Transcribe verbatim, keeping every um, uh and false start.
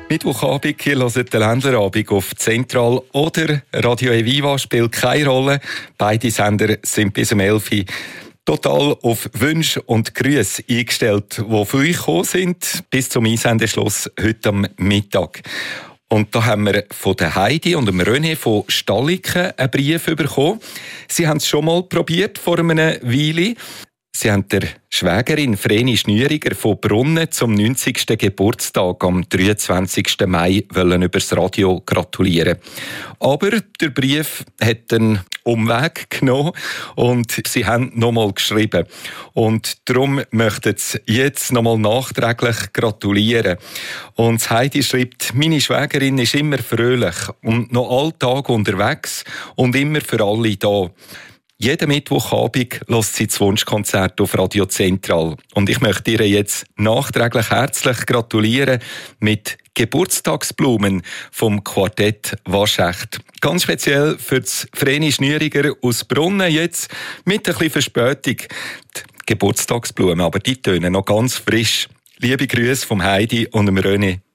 Mittwochabend, ihr hört den Ländlerabend auf Zentral oder Radio Eviva, spielt keine Rolle. Beide Sender sind bis um elf Uhr total auf Wünsche und Grüße eingestellt, die von euch gekommen sind, bis zum Einsendeschluss heute am Mittag. Und da haben wir von der Heidi und dem René von Stalliken einen Brief bekommen. Sie haben es schon mal probiert vor einer Weile. Sie haben der Schwägerin Vreni Schnüriger von Brunnen zum neunzigsten Geburtstag am dreiundzwanzigsten Mai wollen übers Radio gratulieren. Aber der Brief hat einen Umweg genommen und sie haben nochmal geschrieben. Und darum möchten sie jetzt nochmal nachträglich gratulieren. Und Heidi schreibt, meine Schwägerin ist immer fröhlich und noch alltag unterwegs und immer für alle da. Jeden Mittwochabend hört sie das Wunschkonzert auf Radio Zentral. Und ich möchte ihr jetzt nachträglich herzlich gratulieren mit Geburtstagsblumen vom Quartett Waschecht. Ganz speziell für das Vreni Schnüriger aus Brunnen jetzt mit ein bisschen Verspätung. Die Geburtstagsblumen, aber die tönen noch ganz frisch. Liebe Grüße vom Heidi und dem René.